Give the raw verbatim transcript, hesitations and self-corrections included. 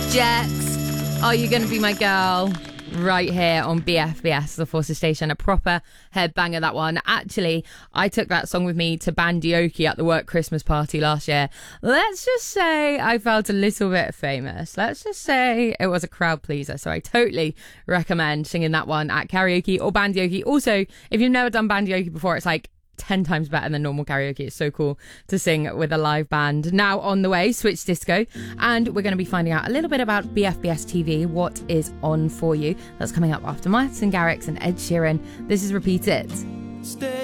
Jax, Are You Gonna Be My Girl? Right here on B F B S, the Forces Station. A proper headbanger, that one. Actually, I took that song with me to Bandioki at the work Christmas party last year. Let's just say I felt a little bit famous. Let's just say it was a crowd pleaser. So I totally recommend singing that one at karaoke or Bandioki. Also, if you've never done Bandioki before, it's like ten times better than normal karaoke. It's so cool to sing with a live band. Now on the way, Switch Disco, and we're going to be finding out a little bit about B F B S T V, what is on for you. That's coming up after Martin Garrix and Ed Sheeran. This is Repeat It. Stay